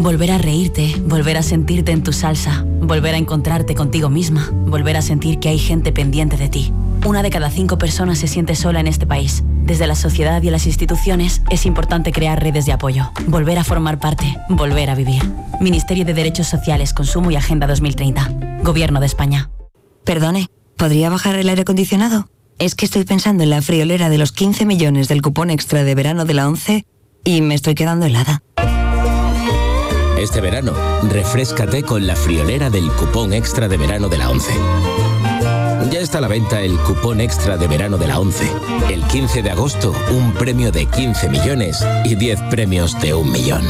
Volver a reírte, volver a sentirte en tu salsa, volver a encontrarte contigo misma, volver a sentir que hay gente pendiente de ti. 1 de cada 5 personas se siente sola en este país. Desde la sociedad y las instituciones es importante crear redes de apoyo, volver a formar parte, volver a vivir. Ministerio de Derechos Sociales, Consumo y Agenda 2030. Gobierno de España. Perdone, ¿podría bajar el aire acondicionado? Es que estoy pensando en la friolera de los 15 millones del cupón extra de verano de la ONCE y me estoy quedando helada. Este verano, refréscate con la friolera del cupón extra de verano de la ONCE. Ya está a la venta el cupón extra de verano de la ONCE. El 15 de agosto, un premio de 15 millones y 10 premios de 1 millón.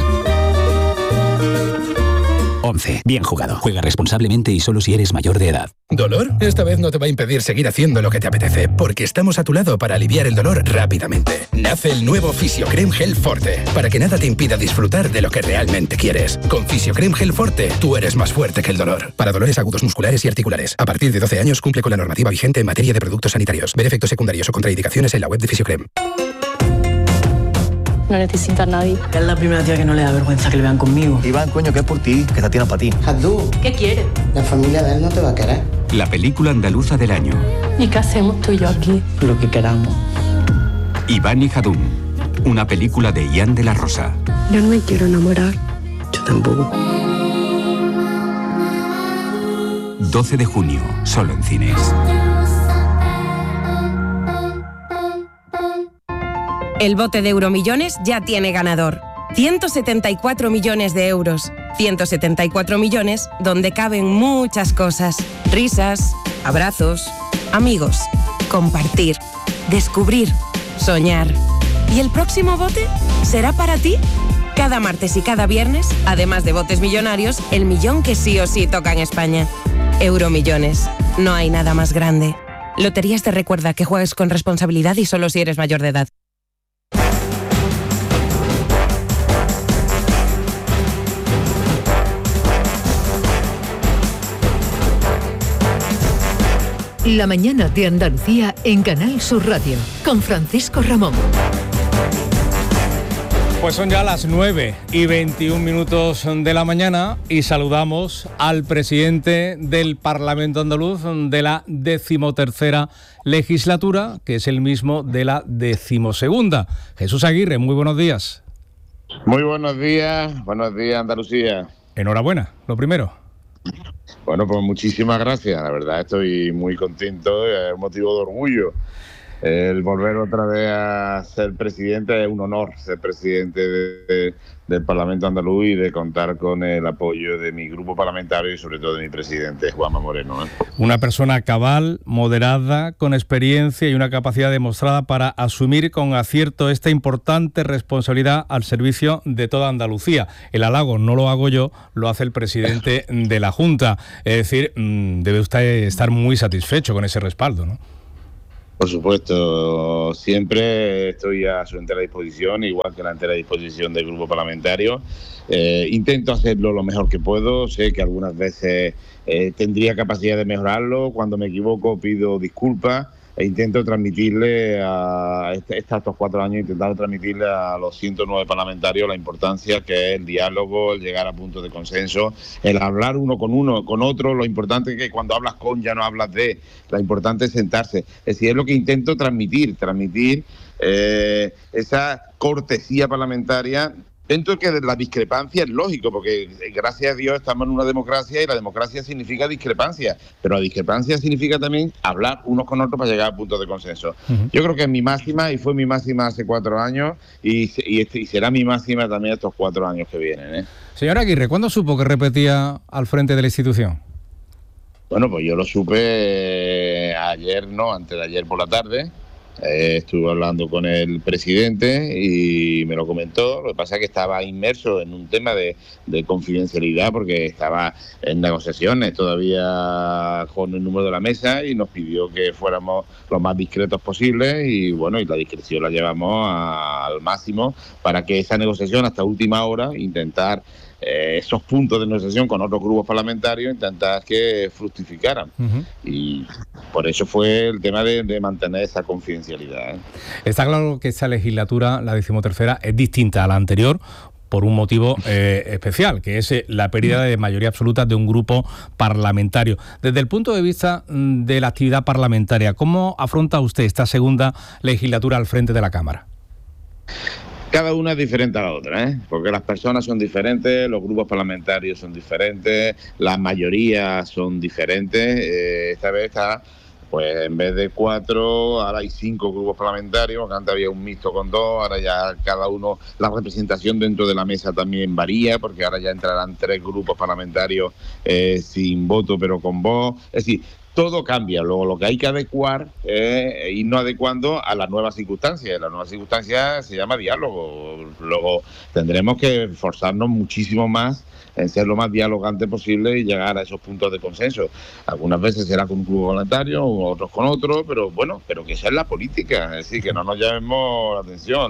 ONCE. Bien jugado. Juega responsablemente y solo si eres mayor de edad. ¿Dolor? Esta vez no te va a impedir seguir haciendo lo que te apetece, porque estamos a tu lado para aliviar el dolor rápidamente. Nace el nuevo Fisiocrem Gel Forte, para que nada te impida disfrutar de lo que realmente quieres. Con Fisiocrem Gel Forte, tú eres más fuerte que el dolor. Para dolores agudos musculares y articulares. A partir de 12 años cumple con la normativa vigente en materia de productos sanitarios. Ver efectos secundarios o contraindicaciones en la web de Fisiocrem. No necesita a nadie. Es la primera tía que no le da vergüenza que le vean conmigo. Iván, coño, que es por ti, que esta tía no es para ti. Abdú, ¿qué quieres? La familia de él no te va a querer. La película andaluza del año. ¿Y qué hacemos tú y yo aquí? Lo que queramos. Iván y Jadún. Una película de Ian de la Rosa. Yo no me quiero enamorar. Yo tampoco. 12 de junio, solo en cines. El bote de Euromillones ya tiene ganador. 174 millones de euros. 174 millones donde caben muchas cosas. Risas, abrazos, amigos, compartir, descubrir, soñar. ¿Y el próximo bote será para ti? Cada martes y cada viernes, además de botes millonarios, el millón que sí o sí toca en España. Euromillones. No hay nada más grande. Loterías te recuerda que juegues con responsabilidad y solo si eres mayor de edad. La mañana de Andalucía en Canal Sur Radio, con Francisco Ramón. Pues son ya las 9:21 de la mañana y saludamos al presidente del Parlamento andaluz de la 13ª legislatura, que es el mismo de la 12ª. Jesús Aguirre, muy buenos días. Muy buenos días Andalucía. Enhorabuena, lo primero. Bueno, pues muchísimas gracias. La verdad estoy muy contento, es motivo de orgullo. El volver otra vez a ser presidente es un honor, ser presidente del Parlamento andaluz y de contar con el apoyo de mi grupo parlamentario y sobre todo de mi presidente, Juanma Moreno. Una persona cabal, moderada, con experiencia y una capacidad demostrada para asumir con acierto esta importante responsabilidad al servicio de toda Andalucía. El halago no lo hago yo, lo hace el presidente de la Junta. Es decir, debe usted estar muy satisfecho con ese respaldo, ¿no? Por supuesto, siempre estoy a su entera disposición, igual que la entera disposición del grupo parlamentario. Intento hacerlo lo mejor que puedo, sé que algunas veces tendría capacidad de mejorarlo, cuando me equivoco pido disculpas e intento transmitirle a estos 4 años, intentando transmitirle a los 109 parlamentarios la importancia que es el diálogo, el llegar a puntos de consenso, el hablar uno con otro, lo importante es que cuando hablas con ya no hablas de, lo importante es sentarse. Es decir, es lo que intento transmitir esa cortesía parlamentaria. Dentro que de la discrepancia es lógico, porque gracias a Dios estamos en una democracia y la democracia significa discrepancia, pero la discrepancia significa también hablar unos con otros para llegar a puntos de consenso. Uh-huh. Yo creo que es mi máxima y fue mi máxima hace 4 años y será mi máxima también estos 4 años que vienen. Señor Aguirre, ¿cuándo supo que repetía al frente de la institución? Bueno, pues yo lo supe antes de ayer por la tarde. Estuve hablando con el presidente y me lo comentó. Lo que pasa es que estaba inmerso en un tema de confidencialidad porque estaba en negociaciones todavía con el número de la mesa y nos pidió que fuéramos lo más discretos posible y bueno, y la discreción la llevamos al máximo para que esa negociación hasta última hora intentar esos puntos de negociación con otros grupos parlamentarios, intentar que fructificaran. Uh-huh. Y por eso fue el tema de mantener esa confidencialidad. Está claro que esta legislatura, la 13ª, es distinta a la anterior por un motivo especial, que es la pérdida de mayoría absoluta de un grupo parlamentario. Desde el punto de vista de la actividad parlamentaria, ¿cómo afronta usted esta segunda legislatura al frente de la Cámara? Cada una es diferente a la otra, porque las personas son diferentes, los grupos parlamentarios son diferentes, las mayorías son diferentes. Esta vez pues en vez de 4, ahora hay 5 grupos parlamentarios, que antes había un mixto con 2, ahora ya cada uno, la representación dentro de la mesa también varía, porque ahora ya entrarán 3 grupos parlamentarios sin voto pero con voz. Es decir, todo cambia. Luego lo que hay que adecuar es irnos adecuando a las nuevas circunstancias. La nueva circunstancia se llama diálogo. Luego tendremos que esforzarnos muchísimo más en ser lo más dialogante posible y llegar a esos puntos de consenso. Algunas veces será con un grupo parlamentario, otros con otro, pero bueno, pero que esa es la política, es decir, que no nos llamemos la atención.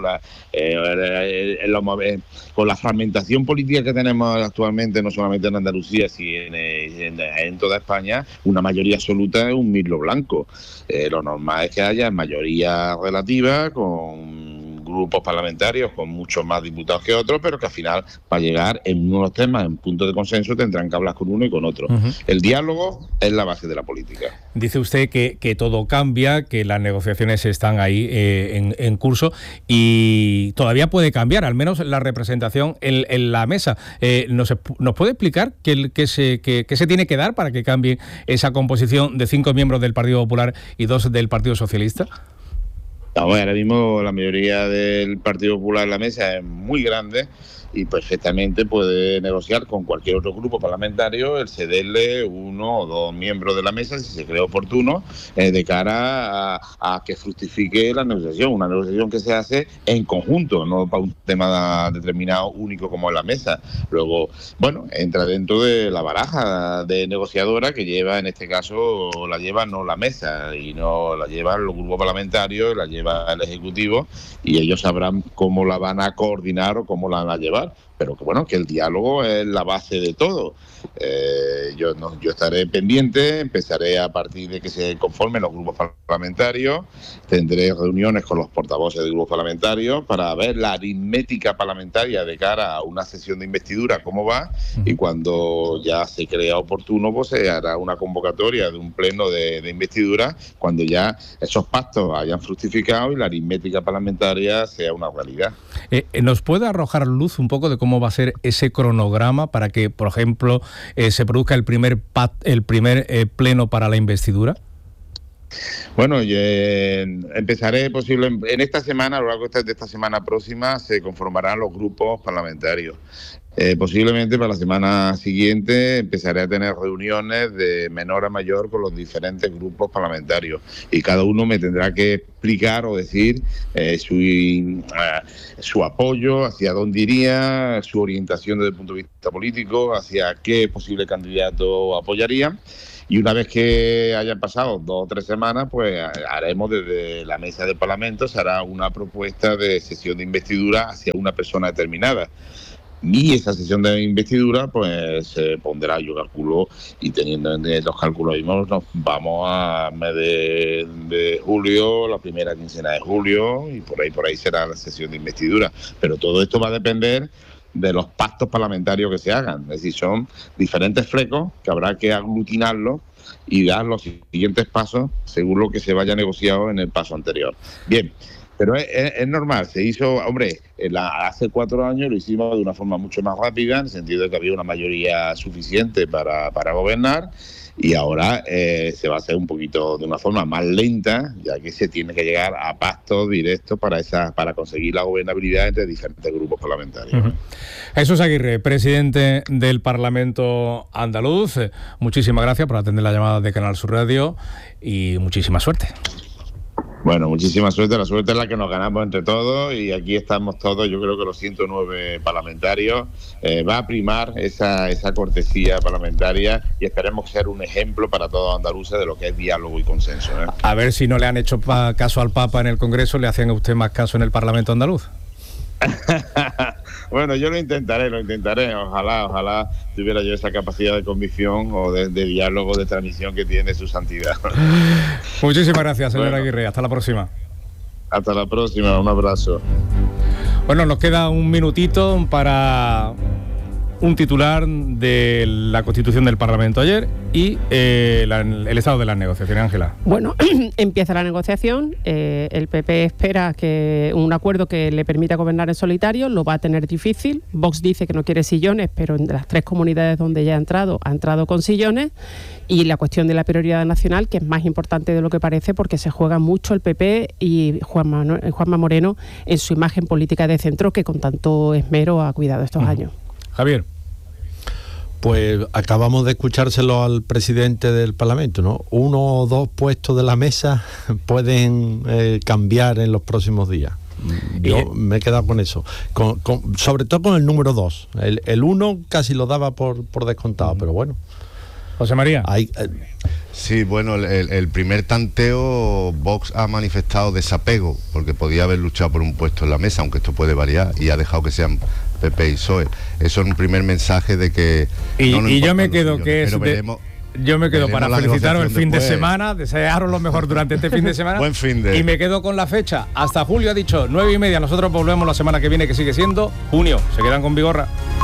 Con la fragmentación política que tenemos actualmente, no solamente en Andalucía, sino en toda España, una mayoría absoluta es un mirlo blanco. Lo normal es que haya mayoría relativa con grupos parlamentarios con muchos más diputados que otros, pero que al final, para llegar en unos temas, en puntos de consenso, tendrán que hablar con uno y con otro. El diálogo es la base de la política. Dice usted que todo cambia, que las negociaciones están ahí en curso y todavía puede cambiar, al menos la representación en la mesa. ¿Nos puede explicar qué se tiene que dar para que cambie esa composición de 5 miembros del Partido Popular y 2 del Partido Socialista? Ahora mismo la mayoría del Partido Popular en la mesa es muy grande y perfectamente puede negociar con cualquier otro grupo parlamentario el cederle 1 o 2 miembros de la mesa, si se cree oportuno, de cara a que fructifique la negociación. Una negociación que se hace en conjunto, no para un tema determinado único como en la mesa. Luego, bueno, entra dentro de la baraja de negociadora que lleva, en este caso, la lleva no la mesa, y no la llevan los grupos parlamentarios, la lleva el Ejecutivo, y ellos sabrán cómo la van a coordinar o cómo la van a llevar. Pero que bueno, que el diálogo es la base de todo. Yo estaré pendiente, empezaré a partir de que se conformen los grupos parlamentarios, tendré reuniones con los portavoces de grupos parlamentarios para ver la aritmética parlamentaria de cara a una sesión de investidura, cómo va, y cuando ya se crea oportuno, pues se hará una convocatoria de un pleno de investidura, cuando ya esos pactos hayan fructificado y la aritmética parlamentaria sea una realidad. ¿Nos puede arrojar luz un poco de cómo va a ser ese cronograma para que, por ejemplo, se produzca el primer pleno para la investidura? Bueno, empezaré en esta semana, a lo largo de esta semana próxima, se conformarán los grupos parlamentarios. Posiblemente para la semana siguiente empezaré a tener reuniones de menor a mayor con los diferentes grupos parlamentarios y cada uno me tendrá que explicar o decir su apoyo, hacia dónde iría, su orientación desde el punto de vista político, hacia qué posible candidato apoyaría. Y una vez que hayan pasado 2 o 3 semanas, pues haremos desde la mesa del Parlamento, se hará una propuesta de sesión de investidura hacia una persona determinada. Y esa sesión de investidura, pues se pondrá, yo calculo, y teniendo en los cálculos mismos, nos vamos a mes de julio, la primera quincena de julio, y por ahí será la sesión de investidura. Pero todo esto va a depender de los pactos parlamentarios que se hagan. Es decir, son diferentes flecos que habrá que aglutinarlos y dar los siguientes pasos según lo que se vaya negociado en el paso anterior. Bien, pero es normal, se hizo, hombre, hace 4 años lo hicimos de una forma mucho más rápida, en el sentido de que había una mayoría suficiente para gobernar, y ahora se va a hacer un poquito de una forma más lenta, ya que se tiene que llegar a pactos directos para conseguir la gobernabilidad entre diferentes grupos parlamentarios. Jesús Aguirre, presidente del Parlamento andaluz, muchísimas gracias por atender la llamada de Canal Sur Radio y muchísima suerte. Bueno, muchísima suerte. La suerte es la que nos ganamos entre todos y aquí estamos todos. Yo creo que los 109 parlamentarios va a primar esa cortesía parlamentaria y esperemos ser un ejemplo para todos los andaluces de lo que es diálogo y consenso. A ver si no le han hecho caso al Papa en el Congreso, le hacen a usted más caso en el Parlamento andaluz. Bueno, yo lo intentaré. Ojalá tuviera yo esa capacidad de convicción o de diálogo, de transmisión que tiene su santidad. Muchísimas gracias, señor Aguirre. Hasta la próxima. Hasta la próxima. Un abrazo. Bueno, nos queda un minutito para un titular de la Constitución del Parlamento ayer y el estado de las negociaciones. Ángela. Bueno, empieza la negociación. El PP espera que un acuerdo que le permita gobernar en solitario. Lo va a tener difícil. Vox dice que no quiere sillones, pero en las 3 comunidades donde ya ha entrado con sillones. Y la cuestión de la prioridad nacional, que es más importante de lo que parece, porque se juega mucho el PP y Juanma Moreno en su imagen política de centro, que con tanto esmero ha cuidado estos años. Javier. Pues acabamos de escuchárselo al presidente del Parlamento, ¿no? 1 o 2 puestos de la mesa pueden cambiar en los próximos días. Yo me he quedado con eso, sobre todo con el número 2. El 1 casi lo daba por descontado, pero bueno. José María. Sí, bueno, el primer tanteo, Vox ha manifestado desapego, porque podía haber luchado por un puesto en la mesa, aunque esto puede variar, y ha dejado que sean PP y PSOE. Eso es un primer mensaje de que... Y yo me quedo para felicitaros el fin de semana, desearos lo mejor durante este fin de semana. Buen fin de... Y me quedo con la fecha. Hasta julio, ha dicho 9:30. Nosotros volvemos la semana que viene, que sigue siendo junio. Se quedan con Vigorra.